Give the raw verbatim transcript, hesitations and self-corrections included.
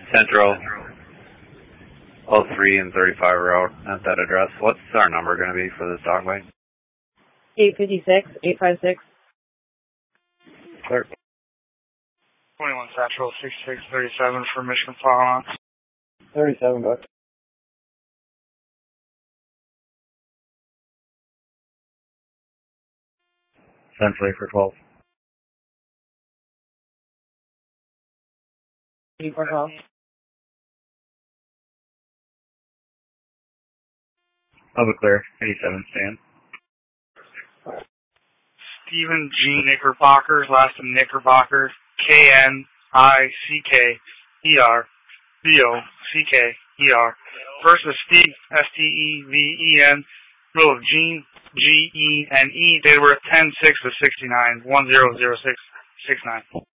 Central, oh three and thirty-five route at that address. What's our number going to be for this dog bite? eight five six, eight five six. Clear. twenty-one Central, sixty-six thirty-seven for Michigan Follow-on. thirty-seven, bucks. Centrally for twelve. eighty-four twelve. Public clear, eighty-seven, stand. Stephen G. Knickerbocker, last name Knickerbocker, K N I C K E R B O C K E R. First is Steve, S T E V E N. Middle of Gene, G E N E. Date of birth ten six of sixty-nine, one zero zero six six nine.